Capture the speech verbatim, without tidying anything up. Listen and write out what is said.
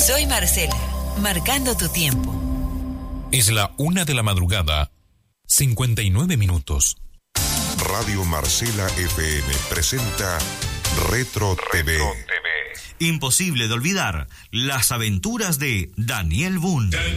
Soy Marcela, marcando tu tiempo. Es la una de la madrugada, cincuenta y nueve minutos. Radio Marcela F M presenta Retro T V. Imposible de olvidar las aventuras de Daniel Boone.